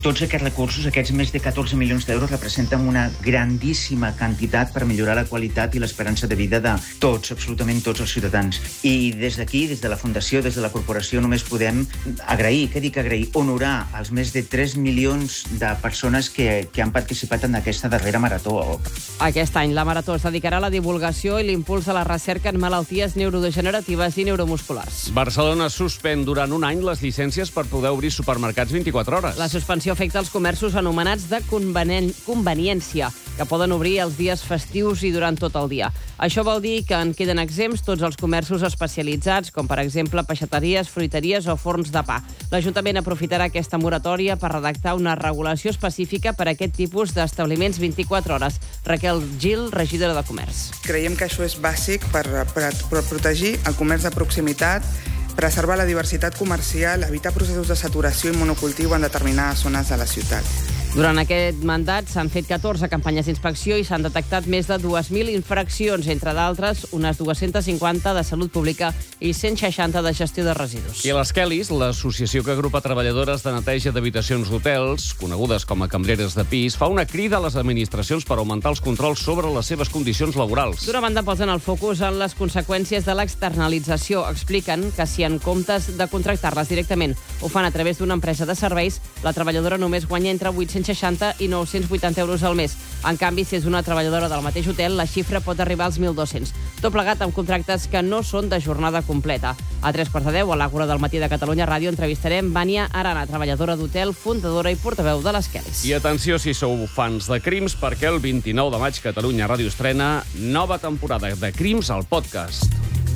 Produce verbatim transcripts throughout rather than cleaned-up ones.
Tots aquests recursos, aquests més de catorze milions d'euros, representen una grandíssima quantitat per millorar la qualitat i l'esperança de vida de tots, absolutament tots els ciutadans. I des d'aquí, des de la Fundació, des de la Corporació, només podem agrair, què dic agrair, honorar els més de tres milions de persones que, que han participat en aquesta darrera marató. Aquest any la marató es dedicarà a la divulgació i l'impuls a la recerca en malalties neurodegeneratives i neuromusculars. Barcelona suspèn durant un any les llicències per poder obrir supermercats vint-i-quatre hores. La suspensió afecta els comerços anomenats de convenien- conveniència, que poden obrir els dies festius i durant tot el dia. Això vol dir que en queden exempts tots els comerços especialitzats, com per exemple peixateries, fruiteries o forns de pa. L'Ajuntament aprofitarà aquesta moratòria per redactar una regulació específica per a aquest tipus d'establiments vint-i-quatre hores. Raquel Gil, regidora de Comerç. Creiem que això és bàsic per, per, per protegir el comerç de proximitat, preservar la diversitat comercial, evitar processos de saturació i monocultiu en determinades zones de la ciutat. Durant aquest mandat s'han fet catorze campanyes d'inspecció i s'han detectat més de dues mil infraccions, entre d'altres unes dues-centes cinquanta de salut pública i cent seixanta de gestió de residus. I a les Kellys, l'associació que agrupa treballadores de neteja d'habitacions d'hotels, conegudes com a cambreres de pis, fa una crida a les administracions per augmentar els controls sobre les seves condicions laborals. D'una banda, posen el focus en les conseqüències de l'externalització. Expliquen que si en comptes de contractar-les directament ho fan a través d'una empresa de serveis, la treballadora només guanya entre vuit-cents seixanta i nou-cents vuitanta euros al mes. En canvi, si és una treballadora del mateix hotel, la xifra pot arribar als mil dos-cents. Tot plegat amb contractes que no són de jornada completa. A tres quarts de deu, a l'Àgora del Matí de Catalunya Ràdio, entrevistarem Vània Arana, treballadora d'hotel, fundadora i portaveu de les Kellys. I atenció si sou fans de Crims, perquè el vint-i-nou de maig Catalunya Ràdio estrena nova temporada de Crims al podcast.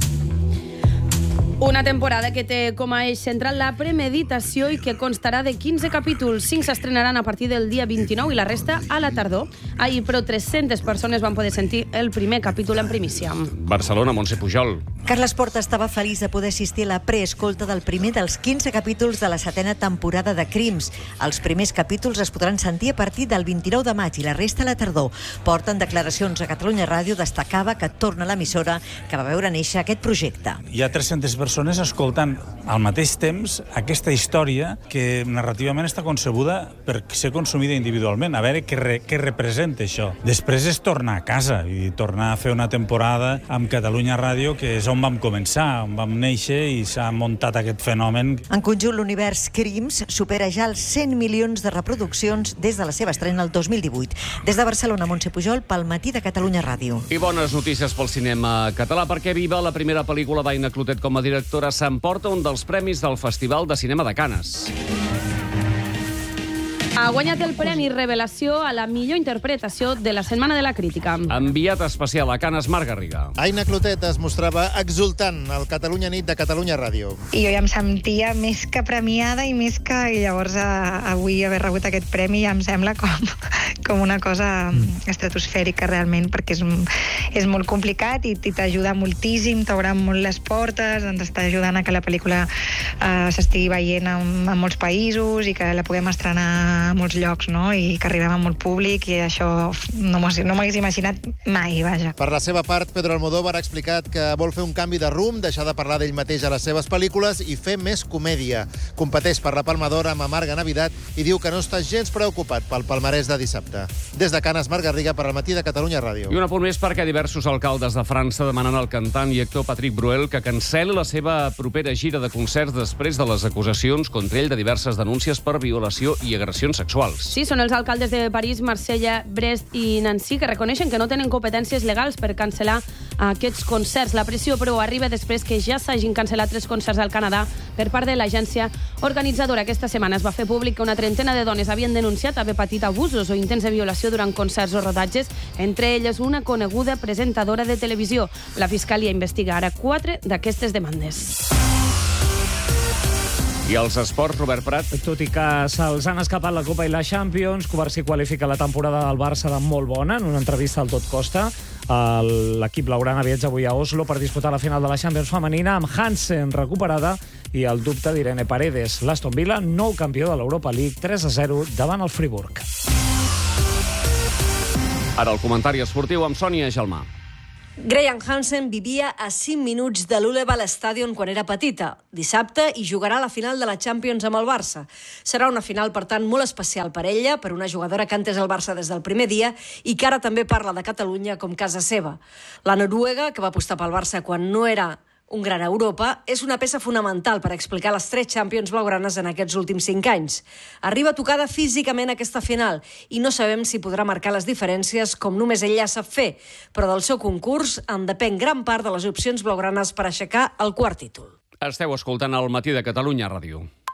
Una temporada que té com a eix central la premeditació i que constarà de quinze capítols. cinc s'estrenaran a partir del dia vint-i-nou i la resta a la tardor. Ahir, però, tres-centes persones van poder sentir el primer capítol en primícia. Barcelona, Montse Pujol. Carles Porta estava feliç de poder assistir a la preescolta del primer dels quinze capítols de la setena temporada de Crims. Els primers capítols es podran sentir a partir del vint-i-nou de maig i la resta a la tardor. Porta, en declaracions a Catalunya Ràdio, destacava que torna a l'emissora que va veure néixer aquest projecte. Hi ha tres-centes persones escoltant al mateix temps aquesta història que narrativament està concebuda per ser consumida individualment, a veure què, re, què representa això. Després és tornar a casa i tornar a fer una temporada amb Catalunya Ràdio, que és on vam començar, on vam néixer i s'ha muntat aquest fenomen. En conjunt, l'univers Crims supera ja els cent milions de reproduccions des de la seva estrena el dos mil divuit. Des de Barcelona, Montse Pujol, pel Matí de Catalunya Ràdio. I bones notícies pel cinema català, perquè Viva, la primera pel·lícula d'Aina Clotet com a directora, s'emporta un dels premis del Festival de Cinema de Canes. Ha guanyat el Premi Revelació a la millor interpretació de la Setmana de la Crítica. Enviat especial a Canes, Marc Garriga. Aina Clotet es mostrava exultant al Catalunya Nit de Catalunya Ràdio. I jo ja em sentia més que premiada i més que... I llavors a, avui haver rebut aquest premi ja em sembla com, com una cosa estratosfèrica realment, perquè és, és molt complicat i, i t'ajuda moltíssim, t'obre molt les portes, ens està ajudant a que la pel·lícula eh, s'estigui veient en, en molts països i que la puguem estrenar a molts llocs, no? I que arribem a molt públic, i això no m'ho no m'hagués imaginat mai, vaja. Per la seva part, Pedro Almodóvar ha explicat que vol fer un canvi de rumb, deixar de parlar d'ell mateix a les seves pel·lícules i fer més comèdia. Competeix per la Palma d'Or amb Amarga Navidad i diu que no està gens preocupat pel palmarès de dissabte. Des de Canes, Marc Garriga, per al Matí de Catalunya Ràdio. I un apunt més perquè diversos alcaldes de França demanen al cantant i actor Patrick Bruel que cancel·li la seva propera gira de concerts després de les acusacions contra ell de diverses denúncies per violació i agressions sexuals. Sí, són els alcaldes de París, Marsella, Brest i Nancy que reconeixen que no tenen competències legals per cancel·lar aquests concerts. La pressió, però, arriba després que ja s'hagin cancel·lat tres concerts al Canadà per part de l'agència organitzadora. Aquesta setmana es va fer públic que una trentena de dones havien denunciat haver patit abusos o intents de violació durant concerts o rodatges, entre elles una coneguda presentadora de televisió. La Fiscalia investiga ara quatre d'aquestes demandes. I els esports, Robert Prat. Tot i que se'ls han escapat la Copa i la Champions, Covarsí qualifica la temporada del Barça de molt bona. En una entrevista al Tot Costa, l'equip blaugrana viatja avui a Oslo per disputar la final de la Champions femenina amb Hansen recuperada i el dubte d'Irene Paredes. L'Aston Villa, nou campió de l'Europa League, tres a zero davant el Friburg. Ara el comentari esportiu amb Sònia Gelmà. Graham Hansen vivia a cinc minuts de l'Ulleval Stadium quan era petita. Dissabte hi jugarà la final de la Champions amb el Barça. Serà una final, per tant, molt especial per ella, per una jugadora que ha entès el Barça des del primer dia i que ara també parla de Catalunya com casa seva. La noruega, que va apostar pel Barça quan no era un gran Europa, és una peça fonamental per explicar les tres Champions blaugranes en aquests últims cinc anys. Arriba tocada físicament a aquesta final i no sabem si podrà marcar les diferències com només ella sap fer, però del seu concurs en depèn gran part de les opcions blaugranes per aixecar el quart títol. Esteu escoltant El matí de Catalunya Ràdio.